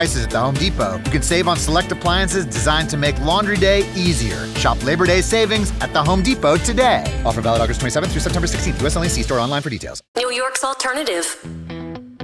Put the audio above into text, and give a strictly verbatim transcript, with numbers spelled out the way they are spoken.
prices at the Home Depot. You can save on select appliances designed to make laundry day easier. Shop Labor Day savings at the Home Depot today. Offer valid August twenty-seventh through September sixteenth. U S only. See store online for details. New York's alternative.